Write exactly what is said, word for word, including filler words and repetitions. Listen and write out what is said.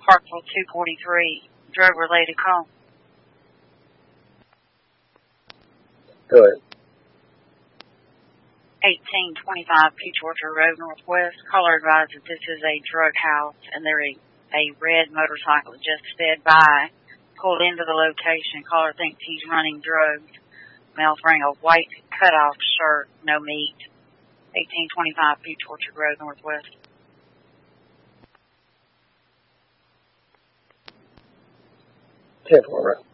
Hartsville two forty-three, drug-related call. Go ahead. eighteen twenty-five Peach Orchard Road Northwest. Caller advised that this is a drug house and there is a red motorcycle just sped by, pulled into the location. Caller thinks he's running drugs. Male's wearing a white cutoff shirt, no meat. eighteen twenty-five Peach Orchard Road Northwest. ten four, right.